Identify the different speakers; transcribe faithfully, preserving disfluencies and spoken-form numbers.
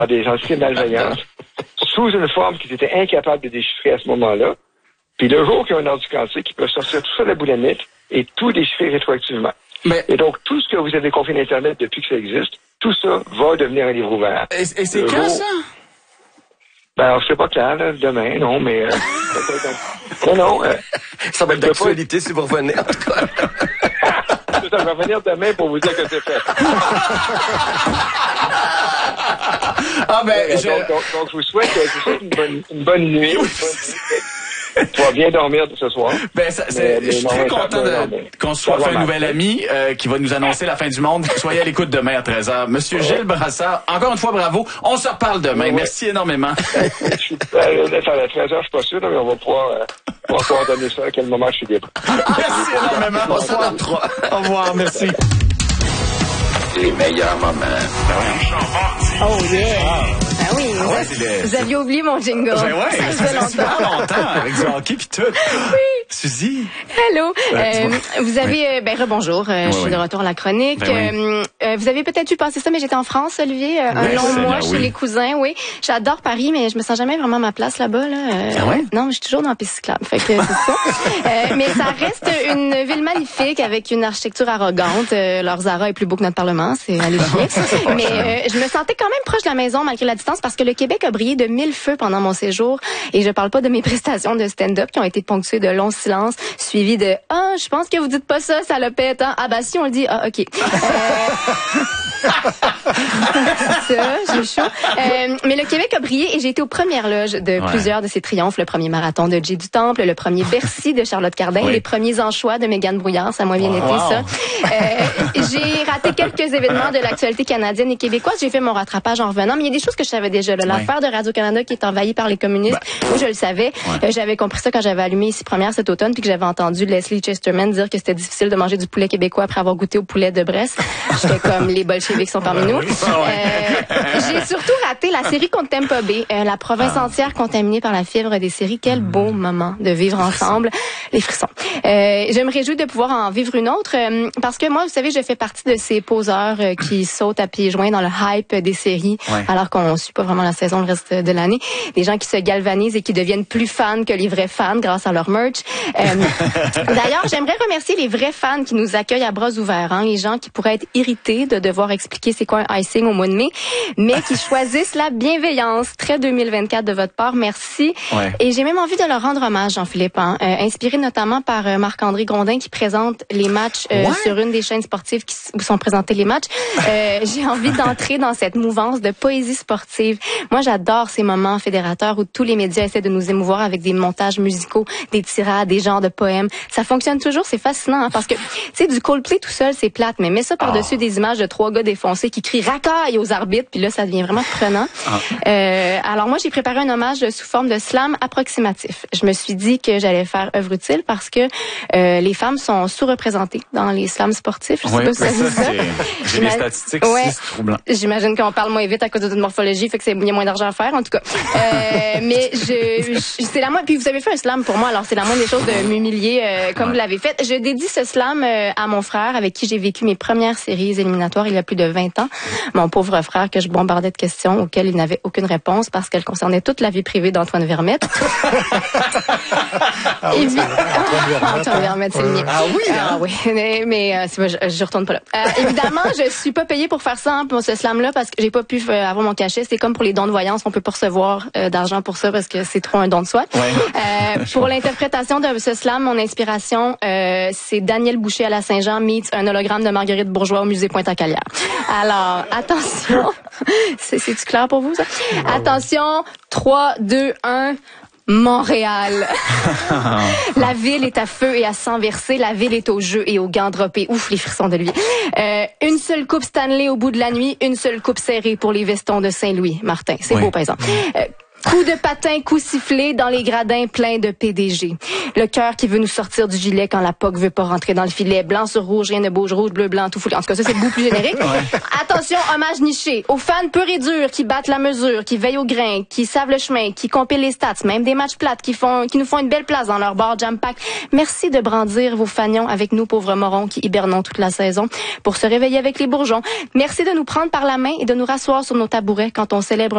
Speaker 1: par des entités malveillantes, sous une forme qu'ils étaient incapables de déchiffrer à ce moment-là. Puis le jour qu'ils ont un ordre du quantique, ils peuvent sortir tout ça de la boulamique et tout déchiffrer rétroactivement. Mais... Et donc, tout ce que vous avez confié d'Internet depuis que ça existe, tout ça va devenir un livre ouvert.
Speaker 2: Et, et c'est quand, ça?
Speaker 1: Ben, alors, c'est pas clair, là, demain, non, mais... Euh, non, non. Euh,
Speaker 3: ça va être d'actualité pas... si vous revenez, en tout cas.
Speaker 1: Ça va revenir demain pour vous dire que c'est fait.
Speaker 2: Ah ben,
Speaker 1: donc,
Speaker 2: je...
Speaker 1: donc, donc, donc, je vous souhaite, je vous souhaite une, bonne, une bonne nuit. Une bonne nuit. Tu vas bien dormir ce soir.
Speaker 2: Ben, ça, c'est, mais, je suis très content de, qu'on se soit fait un nouvel ami euh, qui va nous annoncer la fin du monde. Soyez à l'écoute demain à treize heures. Monsieur ouais. Gilles Brassard, encore une fois, bravo. On se reparle demain. Ouais, Merci ouais. énormément.
Speaker 1: Je suis, euh, à treize heures, je suis pas sûr, mais on va pouvoir, euh, pouvoir coordonner ça à quel moment je suis libre.
Speaker 2: Merci énormément. Au revoir. Au revoir. Merci.
Speaker 3: Les meilleurs moments.
Speaker 4: Oh yeah! Ah oui,
Speaker 2: ah ouais, le...
Speaker 4: vous aviez oublié mon jingle.
Speaker 2: Ben ouais, ça, ça faisait super longtemps avec du hockey pis tout.
Speaker 4: Oui.
Speaker 2: Suzy.
Speaker 4: Hello. Euh, vous avez, oui. ben rebonjour, euh, oui, je suis oui. de retour à la chronique. Ben oui. euh, vous avez peut-être vu passer ça, mais j'étais en France, Olivier, euh, un long mois chez oui. les cousins, oui. J'adore Paris, mais je me sens jamais vraiment à ma place là-bas. Là. Euh,
Speaker 2: ah ouais?
Speaker 4: Non, je suis toujours dans la piste cyclable, fait que c'est ça. euh, mais ça reste une ville magnifique avec une architecture arrogante. Euh, leur Zara est plus beau que notre Parlement, c'est allé bien. Mais euh, je me sentais quand même proche de la maison malgré la distance parce que le Québec a brillé de mille feux pendant mon séjour et je parle pas de mes prestations de stand-up qui ont été ponctuées de longs silences suivis de « Ah, je pense que vous dites pas ça, ça le pète. Hein? » Ah bah si, on le dit. Ah, OK. Euh... ça, j'ai chaud. Euh, mais le Québec a brillé et j'ai été aux premières loges de ouais. plusieurs de ses triomphes. Le premier marathon de Jay du Temple, le premier Bercy de Charlotte Cardin, oui. les premiers Anchois de Mégane Brouillard. Ça m'a bien wow. été, ça. Euh, j'ai raté quelques événements de l'actualité canadienne et québécoise. J'ai fait mon rattrapage en revenant. Mais il y a des choses que je savais déjà. Là. L'affaire ouais. de Radio-Canada qui est envahie par les communistes. Ben. Moi, je le savais. Ouais. Euh, j'avais compris ça quand j'avais allumé ici première cet automne puis que j'avais entendu Leslie Chesterman dire que c'était difficile de manger du poulet québécois après avoir goûté au poulet de Brest. J'étais comme les bolcheviks sont parmi nous. Euh, j'ai surtout raté la série contre Tampa Bay, euh, la province ah. entière contaminée par la fièvre des séries. Quel mmh. beau moment de vivre ensemble. Les frissons. Euh, je me réjouis de pouvoir en vivre une autre euh, parce que moi, vous savez, je fais partie de ces poseurs euh, qui sautent à pieds joints dans le hype des séries ouais. alors qu'on suit pas vraiment la saison le reste de l'année. Des gens qui se galvanisent et qui deviennent plus fans que les vrais fans grâce à leur merch. Euh, d'ailleurs, j'aimerais remercier les vrais fans qui nous accueillent à bras ouverts. Hein, les gens qui pourraient être irrités de devoir expliquer c'est quoi un icing au mois de mai, mais qui choisissent la bienveillance. Très deux mille vingt-quatre de votre part, merci. Ouais. Et j'ai même envie de leur rendre hommage, Jean-Philippe, hein, euh, inspiré notamment par euh, Marc-André Grondin qui présente les matchs euh, ouais. sur une des chaînes sportives qui, où sont présentés les matchs. Euh, j'ai envie d'entrer dans cette mouvance de poésie sportive. Moi, j'adore ces moments fédérateurs où tous les médias essaient de nous émouvoir avec des montages musicaux, des tirades, des genres de poèmes. Ça fonctionne toujours, c'est fascinant, hein, parce que, tu sais, du Coldplay tout seul, c'est plate, mais mets ça par-dessus oh. des images de trois gars défoncés qui crient racaille aux arbitres, puis là, ça devient vraiment prenant. Ah. Euh, alors moi, j'ai préparé un hommage sous forme de slam approximatif. Je me suis dit que j'allais faire œuvre utile parce que euh, les femmes sont sous-représentées dans les slams sportifs. Je sais
Speaker 2: oui,
Speaker 4: pas si ça vous
Speaker 2: ça. J'ai les statistiques,
Speaker 4: ouais.
Speaker 2: c'est troublant.
Speaker 4: J'imagine qu'on parle moins vite à cause de toute morphologie, fait que c'est moins d'argent à faire, en tout cas. Euh, mais je, je c'est la moindre. Puis vous avez fait un slam pour moi, alors c'est la moindre des choses de m'humilier euh, comme ouais. vous l'avez fait. Je dédie ce slam euh, à mon frère avec qui j'ai vécu mes premières séries éliminatoires il y a plus de vingt ans. Mon pauvre frère que je bombardais de questions auxquelles il n'avait aucune réponse parce qu'elles concernaient toute la vie privée d'Antoine Vermette.
Speaker 2: ah oui,
Speaker 4: puis... Antoine Vermette, c'est le mien.
Speaker 2: Ah oui, hein?
Speaker 4: Ah oui, mais, mais euh, c'est, je, je retourne pas là. Euh, évidemment, je suis pas payée pour faire ça, hein, pour ce slam-là, parce que j'ai pas pu euh, avoir mon cachet. C'est comme pour les dons de voyance, on peut pas recevoir euh, d'argent pour ça parce que c'est trop un don de soi.
Speaker 2: Ouais.
Speaker 4: Euh, pour l'interprétation de ce slam, mon inspiration, euh, c'est Daniel Boucher à la Saint-Jean meets un hologramme de Marguerite Bourgeois au musée Pointe-à-Calière. Alors, attention. c'est, c'est-tu clair pour vous, ça? Wow. Attention. trois, deux, un... Montréal. La ville est à feu et à sang versé. La ville est au jeu et aux gants droppés. Ouf, les frissons de lui. Euh, une seule coupe Stanley au bout de la nuit. Une seule coupe serrée pour les vestons de Saint-Louis. Martin, c'est oui. beau, par exemple. Euh, Coup de patin, coup sifflé dans les gradins pleins de P D G. Le cœur qui veut nous sortir du gilet quand la P O C veut pas rentrer dans le filet. Blanc sur rouge, rien ne bouge, rouge, bleu, blanc, tout foulé. En tout cas, ça, c'est beaucoup plus générique. Ouais. Attention, hommage niché. Aux fans purs et durs qui battent la mesure, qui veillent au grain, qui savent le chemin, qui compilent les stats, même des matchs plates, qui font, qui nous font une belle place dans leur bar jam pack. Merci de brandir vos fanions avec nous, pauvres morons qui hibernons toute la saison pour se réveiller avec les bourgeons. Merci de nous prendre par la main et de nous rasseoir sur nos tabourets quand on célèbre